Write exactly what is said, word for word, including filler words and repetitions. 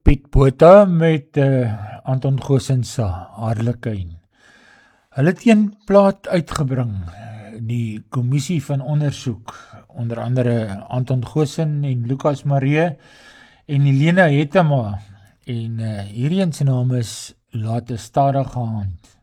Piet Botha met uh, Anton Goossens se Harlekyn. Hulle het een plaat uitgebring, die kommissie van ondersoek, onder andere Anton Goossen en Lucas Maree en Helena Hetema, en uh, hierdie een se naam is Laat 'n stadige hand.